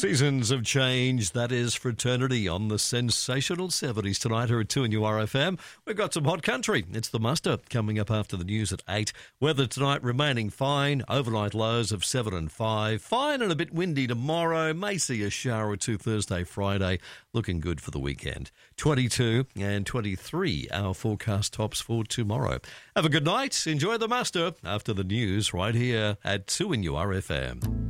Seasons of Change, that is Fraternity on the sensational 70s tonight here at 2 and URFM. We've got some hot country. It's the muster coming up after the news at 8. Weather tonight remaining fine. Overnight lows of 7 and 5. Fine and a bit windy tomorrow. May see a shower or two Thursday, Friday. Looking good for the weekend. 22 and 23 our forecast tops for tomorrow. Have a good night. Enjoy the muster after the news right here at 2 and URFM.